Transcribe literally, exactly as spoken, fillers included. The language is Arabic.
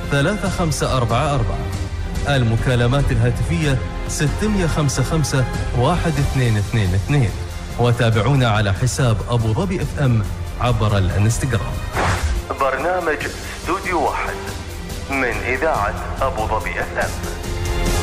ثلاثة خمسة أربعة أربعة. المكالمات الهاتفية ستة خمسة خمسة واحد اثنين اثنين اثنين. وتابعونا على حساب أبو ظبي اف ام عبر الانستغرام. برنامج استوديو واحد من إذاعة أبو ظبي اف ام.